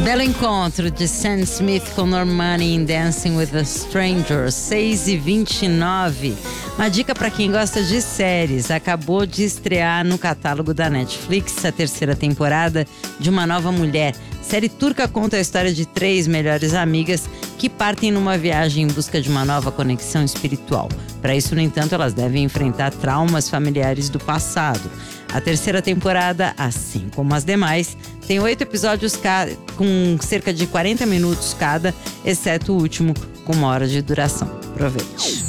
Belo encontro de Sam Smith com Normani em Dancing with a Stranger, 6h29. Uma dica para quem gosta de séries: acabou de estrear no catálogo da Netflix a terceira temporada de Uma Nova Mulher. Série turca conta a história de 3 melhores amigas que partem numa viagem em busca de uma nova conexão espiritual. Para isso, no entanto, elas devem enfrentar traumas familiares do passado. A terceira temporada, assim como as demais, tem 8 episódios com cerca de 40 minutos cada, exceto o último, com 1 hora de duração. Aproveite!